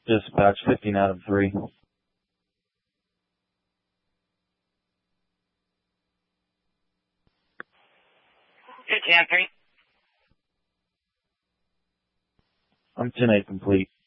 Dispatch 15 out of 3. 15 out of 3. I'm 10-8 complete.